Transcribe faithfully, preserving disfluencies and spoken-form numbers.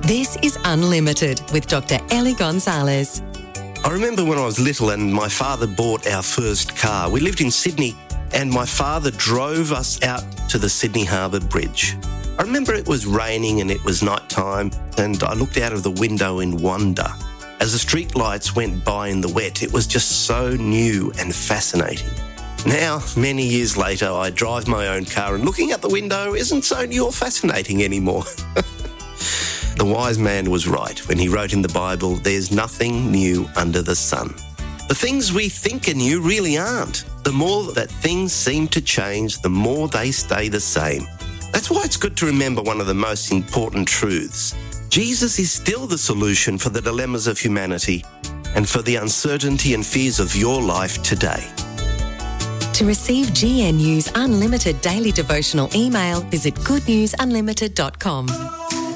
This is Unlimited with Doctor Ellie Gonzalez. I remember when I was little and my father bought our first car. We lived in Sydney and my father drove us out to the Sydney Harbour Bridge. I remember it was raining and it was night time and I looked out of the window in wonder. As the street lights went by in the wet, it was just so new and fascinating. Now, many years later, I drive my own car and looking out the window isn't so new or fascinating anymore. The wise man was right when he wrote in the Bible, there's nothing new under the sun. The things we think are new really aren't. The more that things seem to change, the more they stay the same. That's why it's good to remember one of the most important truths. Jesus is still the solution for the dilemmas of humanity and for the uncertainty and fears of your life today. To receive G N U's unlimited daily devotional email, visit good news unlimited dot com.